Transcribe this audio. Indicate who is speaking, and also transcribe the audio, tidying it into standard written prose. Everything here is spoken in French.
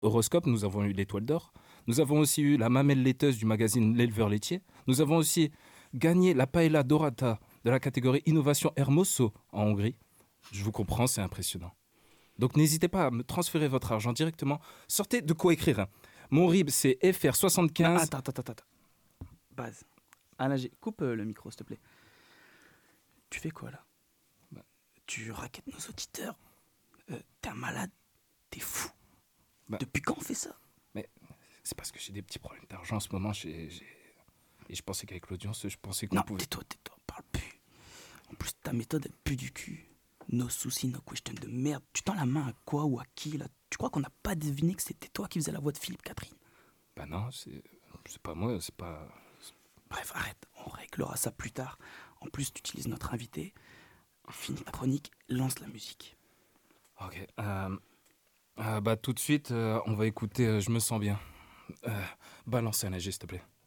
Speaker 1: horoscope, nous avons eu l'étoile d'or. Nous avons aussi eu la mamelle laiteuse du magazine L'éleveur laitier. Nous avons aussi gagné la paella dorata de la catégorie Innovation Hermoso en Hongrie. Je vous comprends, c'est impressionnant. Donc n'hésitez pas à me transférer votre argent directement. Sortez de quoi écrire. Mon RIB, c'est
Speaker 2: Non,
Speaker 1: FR75.
Speaker 2: attends. Baz. Alain G, coupe le micro, s'il te plaît. Tu fais quoi là? Tu raquettes nos auditeurs. T'es un malade. T'es fou.
Speaker 1: Bah.
Speaker 2: Depuis quand on fait ça?
Speaker 1: Mais c'est parce que j'ai des petits problèmes d'argent en ce moment. Et je pensais qu'avec l'audience, je pensais qu'on
Speaker 2: Non,
Speaker 1: pouvait...
Speaker 2: tais-toi, parle plus. En plus, ta méthode, elle pue du cul. Nos soucis, nos questions de merde. Tu tends la main à quoi ou à qui là? Tu crois qu'on n'a pas deviné que c'était toi qui faisais la voix de Philippe Catherine?
Speaker 1: Bah non, c'est pas moi, c'est pas...
Speaker 2: Bref, arrête, on réglera ça plus tard. En plus, tu utilises notre invité. Finis ta chronique, lance la musique.
Speaker 1: Ok. Bah tout de suite, on va écouter Je me sens bien. Balance un AG, s'il te plaît.